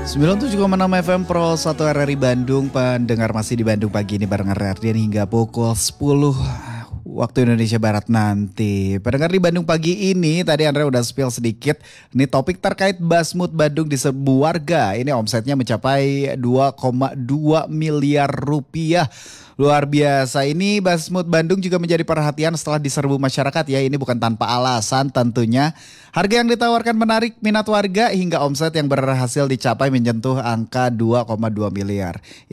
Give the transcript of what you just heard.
97,6 FM Pro 1 RRI Bandung. Pendengar masih di Bandung pagi ini bareng Ardian hingga pukul 10 waktu Indonesia Barat nanti. Pendengar di Bandung pagi ini tadi Andre udah spill sedikit. Ini topik terkait Basmut Bandung di sebuah warga. Ini omsetnya mencapai 2,2 miliar rupiah. Luar biasa, ini Basmut Bandung juga menjadi perhatian setelah diserbu masyarakat ya. Ini bukan tanpa alasan tentunya. Harga yang ditawarkan menarik minat warga hingga omset yang berhasil dicapai menyentuh angka 2,2 miliar.